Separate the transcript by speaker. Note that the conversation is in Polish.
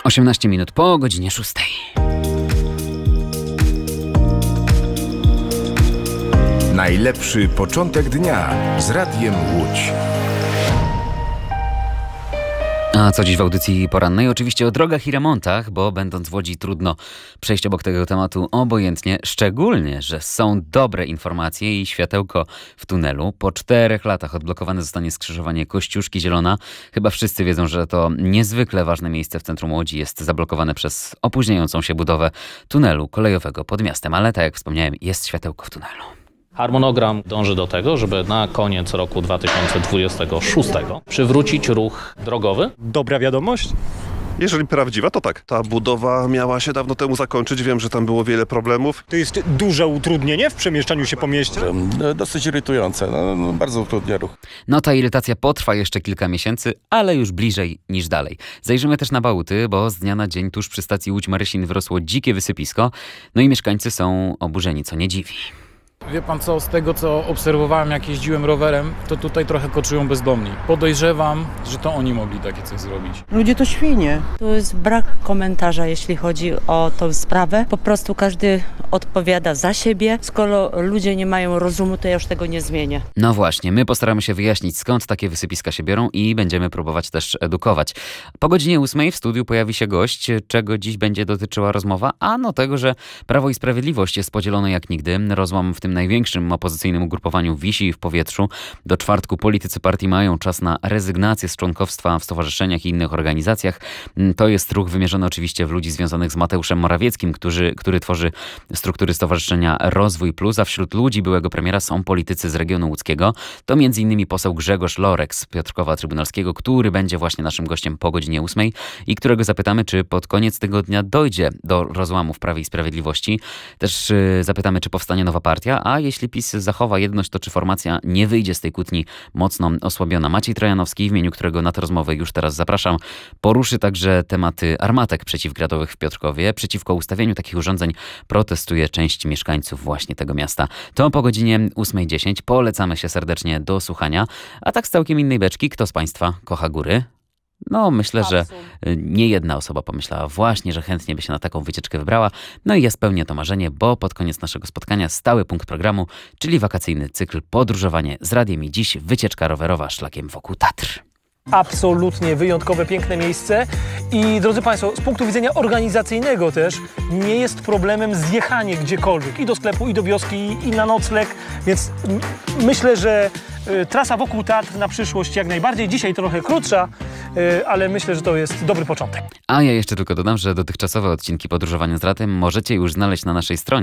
Speaker 1: 18 minut po godzinie 6.
Speaker 2: Najlepszy początek dnia z Radiem Łódź.
Speaker 1: A co dziś w audycji porannej? Oczywiście o drogach i remontach, bo będąc w Łodzi trudno przejść obok tego tematu obojętnie, szczególnie, że są dobre informacje i światełko w tunelu. Po 4 latach odblokowane zostanie skrzyżowanie Kościuszki-Zielona. Chyba wszyscy wiedzą, że to niezwykle ważne miejsce w centrum Łodzi jest zablokowane przez opóźniającą się budowę tunelu kolejowego pod miastem. Ale tak jak wspomniałem, jest światełko w tunelu.
Speaker 3: Harmonogram dąży do tego, żeby na koniec roku 2026 przywrócić ruch drogowy.
Speaker 4: Dobra wiadomość?
Speaker 5: Jeżeli prawdziwa, to tak. Ta budowa miała się dawno temu zakończyć. Wiem, że tam było wiele problemów.
Speaker 4: To jest duże utrudnienie w przemieszczaniu się po mieście?
Speaker 6: Dosyć irytujące, bardzo utrudnia ruch.
Speaker 1: No ta irytacja potrwa jeszcze kilka miesięcy, ale już bliżej niż dalej. Zajrzymy też na Bałty, bo z dnia na dzień tuż przy stacji Łódź-Marysin wyrosło dzikie wysypisko. No i mieszkańcy są oburzeni, co nie dziwi.
Speaker 7: Wie pan co, z tego co obserwowałem, jak jeździłem rowerem, to tutaj trochę koczują bezdomni. Podejrzewam, że to oni mogli takie coś zrobić.
Speaker 8: Ludzie to świnie. Tu jest brak komentarza, jeśli chodzi o tą sprawę. Po prostu każdy odpowiada za siebie. Skoro ludzie nie mają rozumu, to ja już tego nie zmienię.
Speaker 1: No właśnie, my postaramy się wyjaśnić, skąd takie wysypiska się biorą i będziemy próbować też edukować. Po godzinie 8 w studiu pojawi się gość, czego dziś będzie dotyczyła rozmowa, ano tego, że Prawo i Sprawiedliwość jest podzielone jak nigdy. Rozłam w tym największym opozycyjnym ugrupowaniu wisi w powietrzu. Do czwartku politycy partii mają czas na rezygnację z członkostwa w stowarzyszeniach i innych organizacjach. To jest ruch wymierzony oczywiście w ludzi związanych z Mateuszem Morawieckim, który tworzy struktury Stowarzyszenia Rozwój Plus, a wśród ludzi byłego premiera są politycy z regionu łódzkiego. To m.in. poseł Grzegorz Lorek z Piotrkowa Trybunalskiego, który będzie właśnie naszym gościem po godzinie 8 i którego zapytamy, czy pod koniec tygodnia dojdzie do rozłamu w Prawie i Sprawiedliwości. Też zapytamy, czy powstanie nowa partia, a jeśli PiS zachowa jedność, to czy formacja nie wyjdzie z tej kłótni mocno osłabiona. Maciej Trojanowski, w imieniu którego na tę rozmowę już teraz zapraszam, poruszy także tematy armatek przeciwgradowych w Piotrkowie. Przeciwko ustawieniu takich urządzeń protestuje część mieszkańców właśnie tego miasta. To po godzinie 8:10. Polecamy się serdecznie do słuchania. A tak z całkiem innej beczki, kto z Państwa kocha góry? No, myślę, że nie jedna osoba pomyślała właśnie, że chętnie by się na taką wycieczkę wybrała. No i ja spełnię to marzenie, bo pod koniec naszego spotkania stały punkt programu, czyli wakacyjny cykl Podróżowanie z Radiem i dziś wycieczka rowerowa szlakiem wokół Tatr.
Speaker 9: Absolutnie wyjątkowe, piękne miejsce i drodzy Państwo, z punktu widzenia organizacyjnego też nie jest problemem zjechanie gdziekolwiek i do sklepu, i do wioski, i na nocleg, więc myślę, że trasa wokół Tatr na przyszłość jak najbardziej. Dzisiaj trochę krótsza, ale myślę, że to jest dobry początek.
Speaker 1: A ja jeszcze tylko dodam, że dotychczasowe odcinki Podróżowania z Radiem możecie już znaleźć na naszej stronie